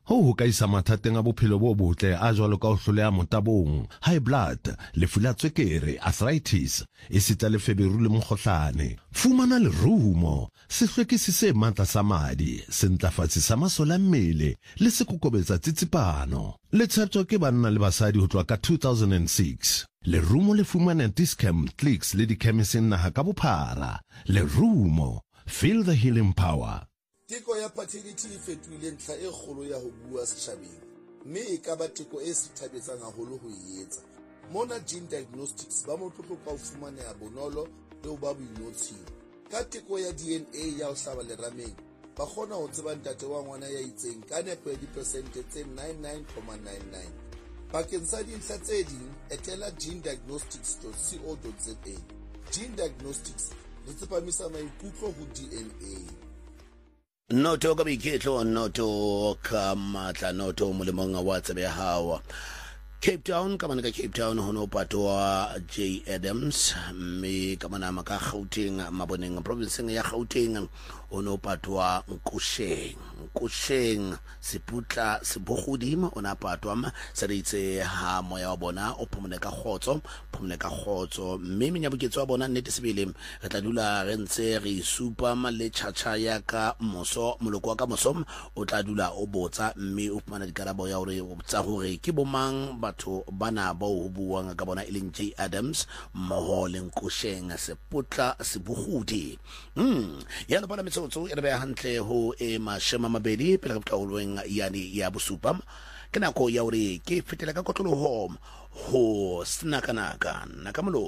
ho ka isa mathateng a bophelo bo botle a jwalo ka ho hloleha motabong, high blood, lefu la tswekere, arthritis, esita le feberu le mokgohlane. Fumana lerumo, sehlwekisi se matla sa madi, se ntlafatsi sa masole a mmele le se kokobetsa tsitsipano. Le tshepatswa ke banna le basadi ho tloha ka 2006. Lerumo le fumana Discam, Clicks le dikemiseng naha ka bophara. Lerumo, feel the healing power. Teko ya fertility e fetohile ntlha e kgolo ya ho bua setjhabeng, mme e ka ba teko e sithabetsang haholo ho e etsa. Mona Gene Diagnostics ba motlotlo ka ho fumaneha bonolo le ho ba boinotshing. Ka teko ya DNA ya ho hlaba lerameng, ba kgona ho tseba ntate wa ngwana ya itseng ka nepo ya dipersente tse 99.99. Bakeng sa dintlha tse ding, etela genediagnostics.co.za. Gene Diagnostics le tsepamisa maikutlo ho DNA. Noto ka boiketlo, noto ka matla, noto molemong wa tsebe hawa. Cape Town, kamana ka Cape Town hono patwa J Adams, me kamana maka Gauteng maboneng province ya Gauteng hono patwa Nkusheng Siputla Sibogodimo ona patwa sa ditse ha moya wa bona o phomone ka khotso mme menyabuketso wa bona nnete sebele re tla dula re ntse re supa le chacha ya ka moso moloko wa ka moso o tla dula o botsa mme o phumana dikarabo ya hore o tsa hore ke bomang batho bana ba ho buang ka bona eleng J Adams mmoho le Nkusheng Siputla Sibogodi. Ya bona metsotso e be hantle ho e mashema mabedi pele ka taolweng yani ya bosupa ke nako ya hore ke fetela ka kotloloho ho snakanaka nakamolo